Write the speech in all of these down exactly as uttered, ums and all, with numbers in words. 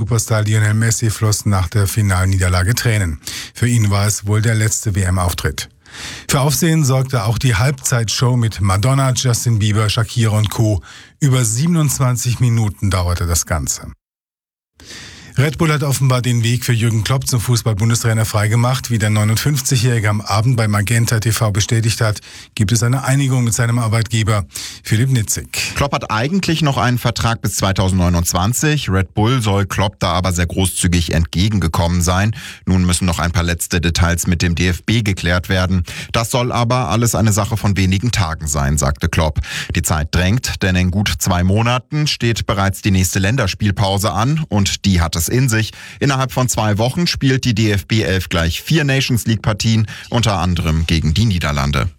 Superstar Lionel Messi flossen nach der Finalniederlage Tränen. Für ihn war es wohl der letzte W M-Auftritt. Für Aufsehen sorgte auch die Halbzeitshow mit Madonna, Justin Bieber, Shakira und Co. Über siebenundzwanzig Minuten dauerte das Ganze. Red Bull hat offenbar den Weg für Jürgen Klopp zum Fußball-Bundestrainer freigemacht. Wie der neunundfünfzigjährige am Abend bei Magenta T V bestätigt hat, gibt es eine Einigung mit seinem Arbeitgeber Philipp Nitzig. Klopp hat eigentlich noch einen Vertrag bis zweitausendneunundzwanzig. Red Bull soll Klopp da aber sehr großzügig entgegengekommen sein. Nun müssen noch ein paar letzte Details mit dem D F B geklärt werden. Das soll aber alles eine Sache von wenigen Tagen sein, sagte Klopp. Die Zeit drängt, denn in gut zwei Monaten steht bereits die nächste Länderspielpause an und die hat es in sich. Innerhalb von zwei Wochen spielt die D F B elf gleich vier Nations League Partien, unter anderem gegen die Niederlande.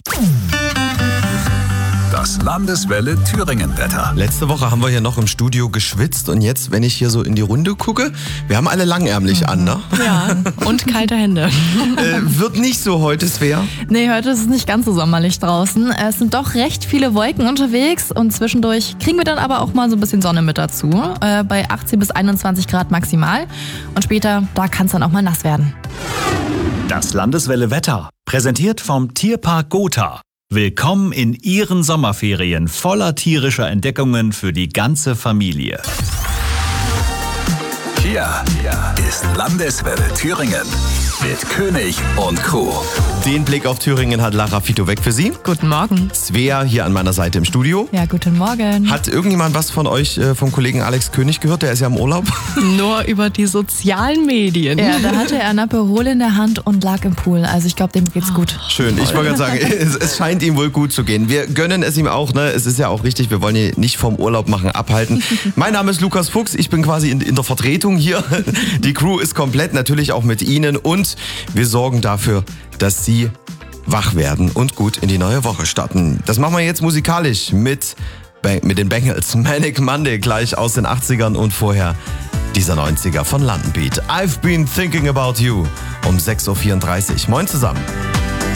Das Landeswelle Thüringen-Wetter. Letzte Woche haben wir hier noch im Studio geschwitzt und jetzt, wenn ich hier so in die Runde gucke, wir haben alle langärmlich mhm. an, ne? Ja, und kalte Hände. äh, wird nicht so heute, Svea? Nee, heute ist es nicht ganz so sommerlich draußen. Es sind doch recht viele Wolken unterwegs und zwischendurch kriegen wir dann aber auch mal so ein bisschen Sonne mit dazu. Äh, bei achtzehn bis einundzwanzig Grad maximal. Und später, da kann es dann auch mal nass werden. Das Landeswelle Wetter, präsentiert vom Tierpark Gotha. Willkommen in Ihren Sommerferien voller tierischer Entdeckungen für die ganze Familie. Hier ist Landeswelle Thüringen mit König und Co. Den Blick auf Thüringen hat Lara Fito weg für Sie. Guten Morgen. Svea hier an meiner Seite im Studio. Ja, guten Morgen. Hat irgendjemand was von euch äh, vom Kollegen Alex König gehört? Der ist ja im Urlaub. Nur über die sozialen Medien. Ja, da hatte er Naperol in der Hand und lag im Pool. Also ich glaube, dem geht's gut. Schön. Ich wollte gerade sagen, es, es scheint ihm wohl gut zu gehen. Wir gönnen es ihm auch. Ne? Es ist ja auch richtig, wir wollen ihn nicht vom Urlaub machen abhalten. Mein Name ist Lukas Fuchs. Ich bin quasi in, in der Vertretung hier. Die Crew ist komplett, natürlich auch mit Ihnen. Und wir sorgen dafür, dass Sie wach werden und gut in die neue Woche starten. Das machen wir jetzt musikalisch mit, mit den Bengals. Manic Monday gleich aus den achtzigern und vorher dieser neunziger von London Beat. I've been thinking about you um sechs Uhr vierunddreißig. Moin zusammen.